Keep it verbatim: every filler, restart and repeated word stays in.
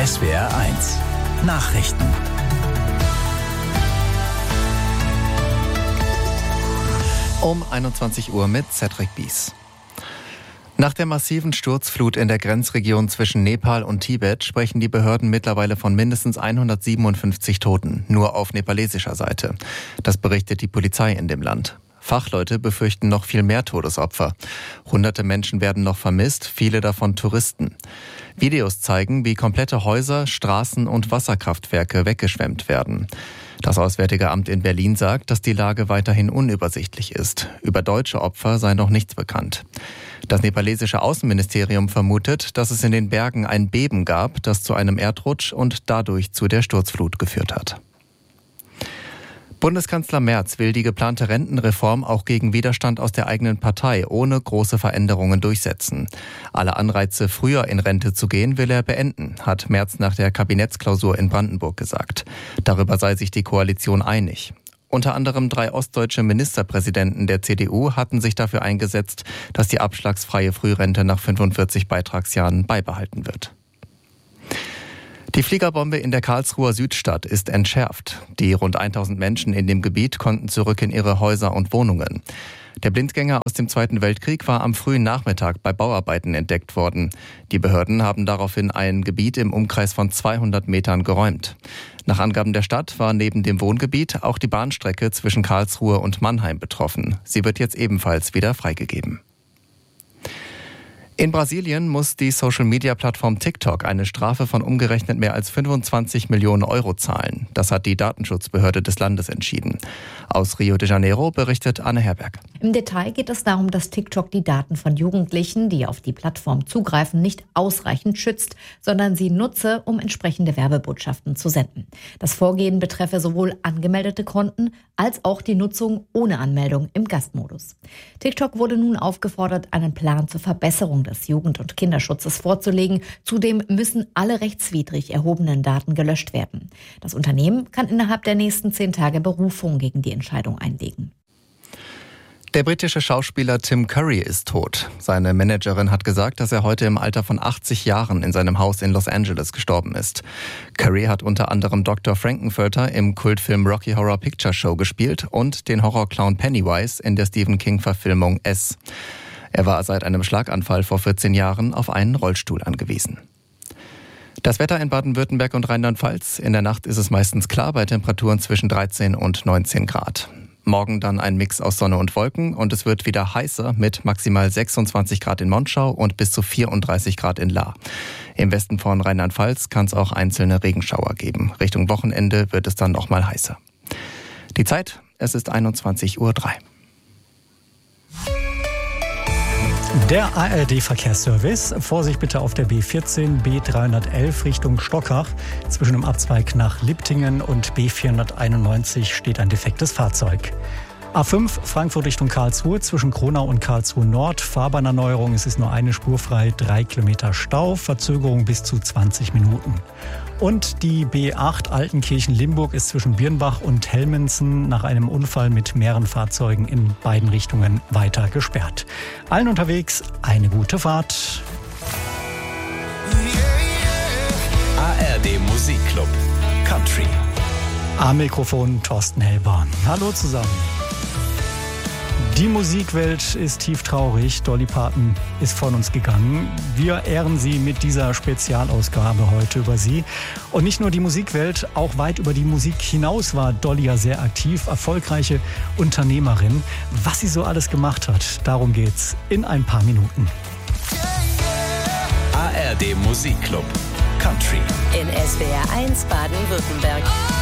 S W R eins Nachrichten. Um einundzwanzig Uhr mit Cedric Bies. Nach der massiven Sturzflut in der Grenzregion zwischen Nepal und Tibet sprechen die Behörden mittlerweile von mindestens hundertsiebenundfünfzig Toten, nur auf nepalesischer Seite. Das berichtet die Polizei in dem Land. Fachleute befürchten noch viel mehr Todesopfer. Hunderte Menschen werden noch vermisst, viele davon Touristen. Videos zeigen, wie komplette Häuser, Straßen und Wasserkraftwerke weggeschwemmt werden. Das Auswärtige Amt in Berlin sagt, dass die Lage weiterhin unübersichtlich ist. Über deutsche Opfer sei noch nichts bekannt. Das nepalesische Außenministerium vermutet, dass es in den Bergen ein Beben gab, das zu einem Erdrutsch und dadurch zu der Sturzflut geführt hat. Bundeskanzler Merz will die geplante Rentenreform auch gegen Widerstand aus der eigenen Partei ohne große Veränderungen durchsetzen. Alle Anreize, früher in Rente zu gehen, will er beenden, hat Merz nach der Kabinettsklausur in Brandenburg gesagt. Darüber sei sich die Koalition einig. Unter anderem drei ostdeutsche Ministerpräsidenten der C D U hatten sich dafür eingesetzt, dass die abschlagsfreie Frührente nach fünfundvierzig Beitragsjahren beibehalten wird. Die Fliegerbombe in der Karlsruher Südstadt ist entschärft. Die rund tausend Menschen in dem Gebiet konnten zurück in ihre Häuser und Wohnungen. Der Blindgänger aus dem Zweiten Weltkrieg war am frühen Nachmittag bei Bauarbeiten entdeckt worden. Die Behörden haben daraufhin ein Gebiet im Umkreis von zweihundert Metern geräumt. Nach Angaben der Stadt war neben dem Wohngebiet auch die Bahnstrecke zwischen Karlsruhe und Mannheim betroffen. Sie wird jetzt ebenfalls wieder freigegeben. In Brasilien muss die Social-Media-Plattform TikTok eine Strafe von umgerechnet mehr als fünfundzwanzig Millionen Euro zahlen. Das hat die Datenschutzbehörde des Landes entschieden. Aus Rio de Janeiro berichtet Anne Herberg. Im Detail geht es darum, dass TikTok die Daten von Jugendlichen, die auf die Plattform zugreifen, nicht ausreichend schützt, sondern sie nutze, um entsprechende Werbebotschaften zu senden. Das Vorgehen betreffe sowohl angemeldete Konten als auch die Nutzung ohne Anmeldung im Gastmodus. TikTok wurde nun aufgefordert, einen Plan zur Verbesserung des Jugend- und Kinderschutzes vorzulegen. Zudem müssen alle rechtswidrig erhobenen Daten gelöscht werden. Das Unternehmen kann innerhalb der nächsten zehn Tage Berufung gegen die Entscheidung einlegen. Der britische Schauspieler Tim Curry ist tot. Seine Managerin hat gesagt, dass er heute im Alter von achtzig Jahren in seinem Haus in Los Angeles gestorben ist. Curry hat unter anderem Doktor Frankenfurter im Kultfilm Rocky Horror Picture Show gespielt und den Horrorclown Pennywise in der Stephen King-Verfilmung S. Er war seit einem Schlaganfall vor vierzehn Jahren auf einen Rollstuhl angewiesen. Das Wetter in Baden-Württemberg und Rheinland-Pfalz. In der Nacht ist es meistens klar bei Temperaturen zwischen dreizehn und neunzehn Grad. Morgen dann ein Mix aus Sonne und Wolken und es wird wieder heißer mit maximal sechsundzwanzig Grad in Monschau und bis zu vierunddreißig Grad in Lahr. Im Westen von Rheinland-Pfalz kann es auch einzelne Regenschauer geben. Richtung Wochenende wird es dann noch mal heißer. Die Zeit, es ist einundzwanzig Uhr drei. Der A R D-Verkehrsservice. Vorsicht bitte auf der B vierzehn, B dreihundertelf Richtung Stockach. Zwischen dem Abzweig nach Liptingen und B vierhunderteinundneunzig steht ein defektes Fahrzeug. A fünf Frankfurt Richtung Karlsruhe zwischen Kronau und Karlsruhe Nord. Fahrbahnerneuerung, es ist nur eine Spur frei, drei Kilometer Stau, Verzögerung bis zu zwanzig Minuten. Und die B acht Altenkirchen-Limburg ist zwischen Birnbach und Helmensen nach einem Unfall mit mehreren Fahrzeugen in beiden Richtungen weiter gesperrt. Allen unterwegs eine gute Fahrt. A R D Musikclub Country. Am Mikrofon Thorsten Helber. Hallo zusammen. Die Musikwelt ist tief traurig. Dolly Parton ist von uns gegangen. Wir ehren sie mit dieser Spezialausgabe heute über sie. Und nicht nur die Musikwelt, auch weit über die Musik hinaus war Dolly ja sehr aktiv, erfolgreiche Unternehmerin. Was sie so alles gemacht hat, darum geht's in ein paar Minuten. A R D Musikclub Country. In S W R eins Baden-Württemberg.